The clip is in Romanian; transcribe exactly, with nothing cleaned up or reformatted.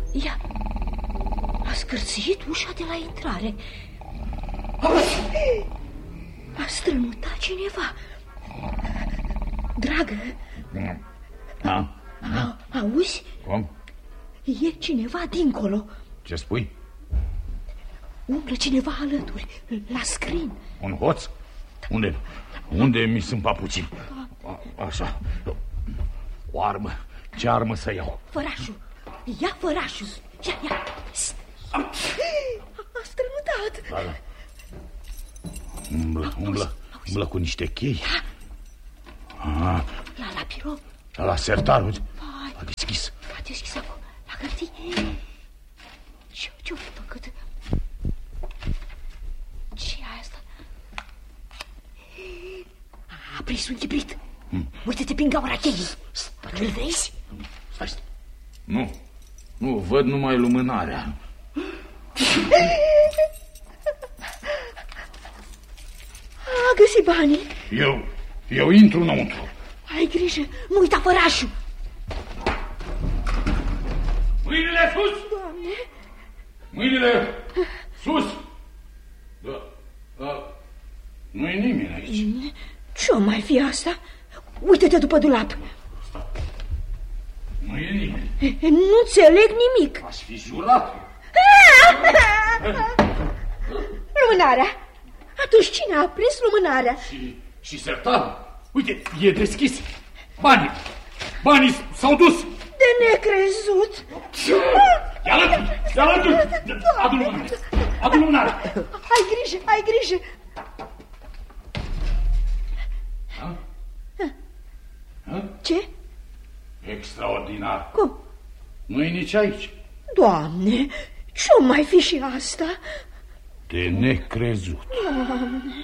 Ia, a scârțâit ușa de la intrare. A strănutat cineva. Dragă, da? A, auzi? Cum? E cineva dincolo. Ce spui? Umblă cineva alături, la scrin. Un hoț? Unde? Unde mi sunt papucii? A, așa. O armă. Ce armă să iau? Fărașul. Ia fărașul. Ia, ia. A, a strănutat. Da, da. Umblă, umblă, umblă cu niște chei. La, la birou. La, la sertar, uite. A deschis. A deschis acum, la hârtie. Ce-o făcut? Ce-i asta? A aprins un chibrit. Hmm. Uite-te prin gaura cheii. Îl vezi? Stai, stai. Nu, nu, văd numai lumânarea. A găsit banii. Eu, eu intru înăuntru. Ai grijă, nu uita fărașul. Mâinile sus! Doamne! Mâinile sus! Da, da. Nu-i nimeni aici. Ce-o mai fi asta? Uită-te după dulap. Nu e nimeni. Nu înțeleg nimic. Aș fi jurat. Lumânarea. Atunci cine a aprins lumânarea? Și, și sertarul. Uite, e deschis. Banii. Banii s-au dus. De necrezut. Ia alături, ia alături. Adu lumânare. Adu lumânare. Ai grijă, ai grijă. Ha? Ha? Ce? Extraordinar. Cum? Nu-i nici aici. Doamne, ce-o mai fi și asta? De necrezut. Doamne.